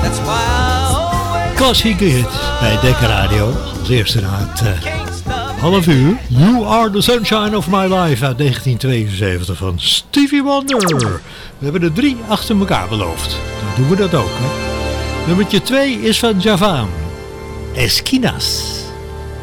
Klassieke hit bij Dekker Radio. Als eerste na het half uur. You Are the Sunshine of My Life uit 1972 van Stevie Wonder. We hebben er 3 achter elkaar beloofd. Dan doen we dat ook. Hè? Nummertje 2 is van Javan. Esquinas.